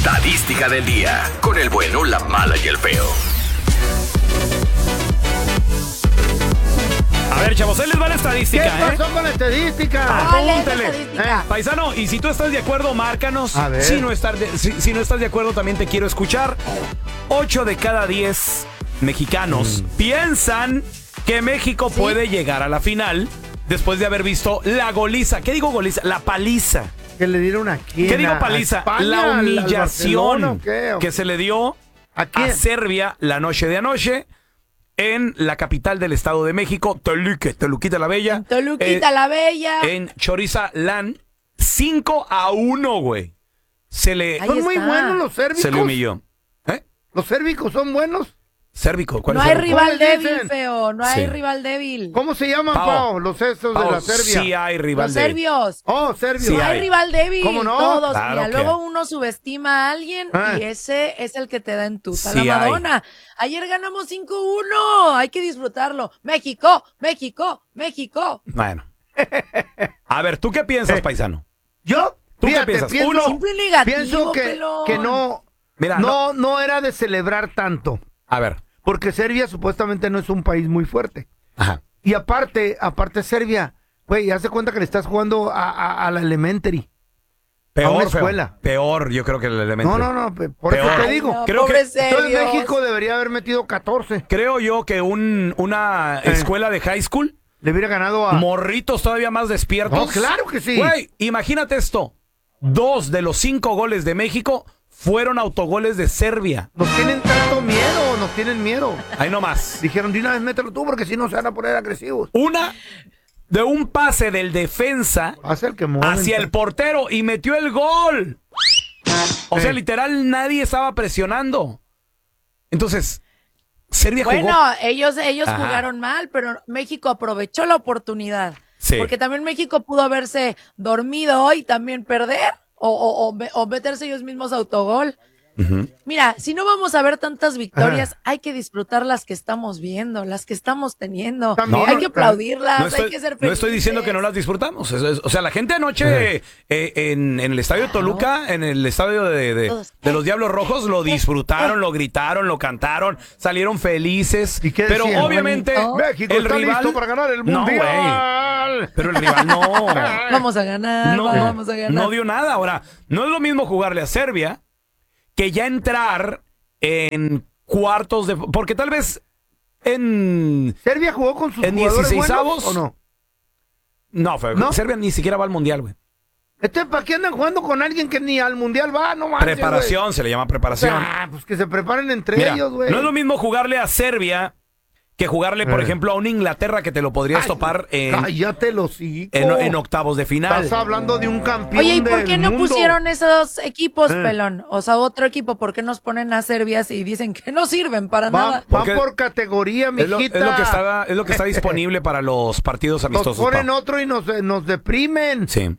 estadística del día. Con el bueno, la mala y el feo. A ver, chavos, ahí les va la estadística. ¿Qué pasó con la estadística? Apúntele. Paisano, y si tú estás de acuerdo, márcanos. A ver. Si no estás de acuerdo, también te quiero escuchar. 8 de cada 10 mexicanos piensan que México puede llegar a la final después de haber visto la goliza. ¿Qué digo goliza? La paliza. Que le dieron aquí. ¿Qué digo paliza? España, La humillación ¿o qué? que se le dio ¿A quién? a Serbia la noche de anoche en la capital del Estado de México, Toluquita la Bella. Toluquita la Bella. En Chorizalán, 5-1, güey. Se le... Ahí Son muy está. buenos los sérbicos. Se le humilló. ¿Eh? ¿Los sérbicos son buenos? Cérvico, ¿cuál No es hay cérvico? rival ¿Cómo le débil, dicen? feo. No hay Sí. rival débil. ¿Cómo se llaman, Pao. Pao? Los estos de la Serbia. Sí hay rival Los de... serbios. Oh, serbios. Sí No hay. hay rival débil. ¿Cómo no? Todos. Claro Mira, que- luego uno subestima a alguien Ah. y ese es el que te da en tuta Sí la hay. Madonna. Ayer ganamos 5-1. Hay que disfrutarlo. México, México, México. Bueno. A ver, ¿tú qué piensas, paisano? ¿Yo? ¿Tú qué Fíjate, piensas? pienso, Uno. Siempre negativo, pienso pelón. que no, Mira, no era de celebrar tanto. A ver. Porque Serbia supuestamente no es un país muy fuerte. Ajá. Y aparte Serbia, güey, haz de cuenta que le estás jugando a la elementary. A Peor, una feo. escuela. Peor, yo creo que el elemento. No, por eso Peor. te digo. No, Creo que- pobres Entonces serbios. México debería haber metido 14. Creo yo que una escuela de high school, Le hubiera ganado a... morritos todavía más despiertos. No, claro que sí. Güey, imagínate esto. 2 de los 5 goles de México fueron autogoles de Serbia. Nos tienen tanto miedo, nos tienen miedo. Ahí nomás. Dijeron, de una vez mételo tú porque si no se van a poner agresivos. Una de un pase del defensa Hace el que mueve. hacia el portero y metió el gol. O sea, Sí. literal, nadie estaba presionando. Entonces, Serbia jugó. Bueno, ellos Ajá. jugaron mal, pero México aprovechó la oportunidad. Sí. Porque también México pudo haberse dormido y también perder o meterse ellos mismos autogol. Ujú. Mira, si no vamos a ver tantas victorias, hay que disfrutar las que estamos viendo, las que estamos teniendo. También. Hay que aplaudirlas, No estoy, hay que ser no felices. estoy diciendo que no las disfrutamos. O sea, la gente anoche en el estadio de Toluca, en el estadio de los Diablos Rojos, lo disfrutaron, lo gritaron, lo cantaron, salieron felices. ¿Y qué pero decían? obviamente Bonito. México el está rival listo para ganar el No, mundial. güey. Pero el rival no. Vamos a ganar, No, vamos a ganar. no dio nada. Ahora, no es lo mismo jugarle a Serbia que ya entrar en cuartos de... Porque tal vez en ¿Serbia jugó con sus En jugadores 16avos. buenos o no? No, fue, ¿No? Serbia ni siquiera va al mundial, güey. ¿Para qué andan jugando con alguien que ni al mundial va? No manches, Preparación, se le llama preparación. güey. Ah, pues que se preparen entre Mira, ellos, güey. no es lo mismo jugarle a Serbia que jugarle, por ejemplo, a una Inglaterra que te lo podrías Ay, topar Cállate los hijos. en octavos de final. Estás hablando de un campeón Oye, ¿y por qué del no mundo. pusieron esos equipos, pelón? O sea, otro equipo, ¿por qué nos ponen a Serbias y dicen que no sirven para nada? Va Porque por categoría, Es lo, mijita. es lo que está disponible para los partidos Nos amistosos. ponen pa. otro y nos deprimen. Sí.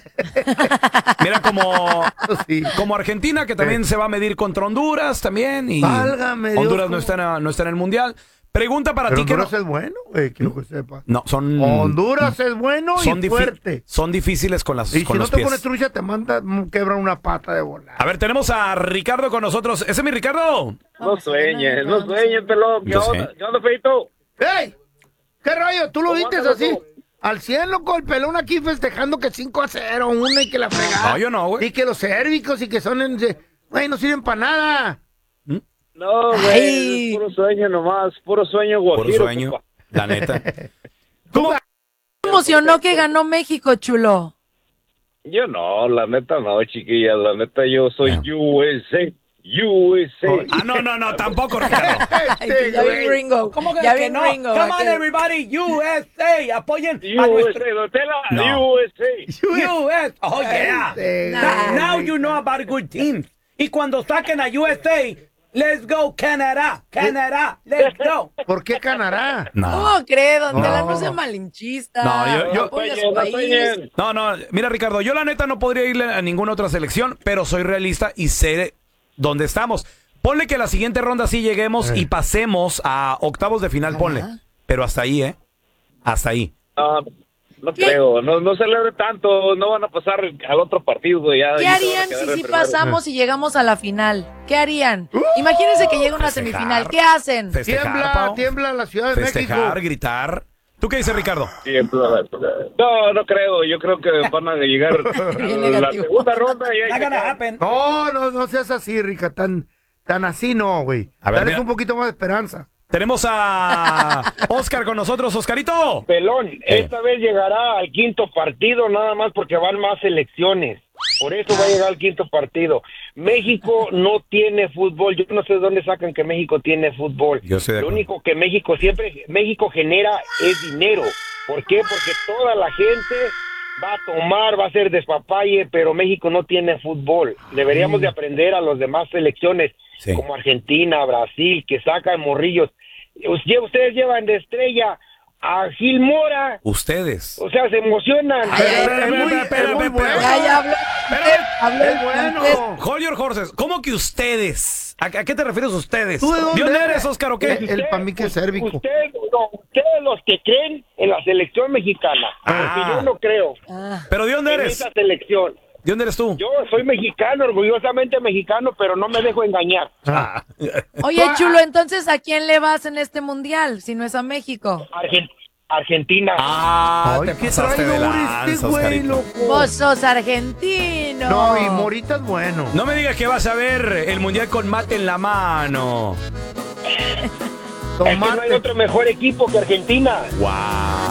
Mira, Sí. como Argentina, que también se va a medir contra Honduras también. Y Válgame Dios, Honduras ¿cómo? no está en el mundial. Pregunta para Pero ti que Honduras no. es bueno, güey, quiero que sepa. No, son. Honduras es bueno y fuerte. Son difíciles con, Y si con no los te pies. pones trucha, te manda, quebra una pata de volar. A ver, tenemos a Ricardo con nosotros. ¿Ese es mi Ricardo? No sueñes, pelón. ¿Qué Yo onda? sé. ¿Qué onda, feito? ¡Ey! ¿Qué rollo? ¿Tú lo ¿Cómo viste andas, así? loco? Al 100, loco, el pelón aquí festejando que 5-0, uno y que la fregada. No, yo no, güey. Y que los sérvicos y que son, güey, no sirven para nada. No, Ay. güey, es puro sueño nomás, puro sueño Por guajiro. sueño, compa. la neta. ¿Cómo? Me emocionó que ganó México, chulo. Yo no, la neta no, chiquilla, la neta yo soy USA. Ah, no, tampoco, Ricardo. Ay, ya vi Ringo. ¿Cómo que, ya que vi no? Ringo. Come on, aquel. everybody, USA. Apoyen a nuestro... USA, Dotela, No. USA. US. Oh, yeah. Now you know about good teams. Y cuando saquen a USA, let's go Canadá, let's go. ¿Por qué Canadá? ¿Cómo crees, don Tela? No. No sea malinchista. No, yo- Apoya a sueñen, su no país. sueñen. No, mira, Ricardo, yo la neta no podría irle a ninguna otra selección, pero soy realista y sé dónde estamos. Ponle que la siguiente ronda sí lleguemos y pasemos a octavos de final, ponle. Pero hasta ahí, Hasta ahí. No creo, no celebre tanto, no van a pasar al otro partido ya. ¿Qué harían si sí pasamos y llegamos a la final? ¿Qué harían? Imagínense que llega una semifinal. ¿Qué hacen? Tiembla la Ciudad de México. Gritar. ¿Tú qué dices, Ricardo? No creo. Yo creo que van a llegar a la segunda ronda. No seas así, Rica. Tan así no, güey. Dale un poquito más de esperanza. Tenemos a Oscar con nosotros. Oscarito. Pelón, esta vez llegará al quinto partido nada más porque van más selecciones. Por eso va a llegar al quinto partido. México no tiene fútbol. Yo no sé de dónde sacan que México tiene fútbol. Lo único que México genera es dinero. ¿Por qué? Porque toda la gente va a tomar, va a hacer despapalle, pero México no tiene fútbol. Deberíamos de aprender a las demás selecciones, como Argentina, Brasil, que sacan morrillos. Ustedes llevan de estrella a Gil Mora. Ustedes. O sea, se emocionan. Es muy bueno. Hold your horses. ¿Cómo que ustedes? ¿A qué te refieres ustedes? ¿Tú de dónde eres, Oscar, o qué? El pamique cérvico. Ustedes los que creen en la selección mexicana. Porque yo no creo. ¿Pero de dónde en eres? esa selección. ¿De dónde eres tú? Yo soy mexicano, orgullosamente mexicano, pero no me dejo engañar. Oye, chulo, entonces, ¿a quién le vas en este mundial si no es a México? Argentina. Te pasaste de lanza, Oscarito. Vos sos argentino. No, y Morita es bueno. No me digas que vas a ver el mundial con mate en la mano. Es que no hay otro mejor equipo que Argentina. Wow.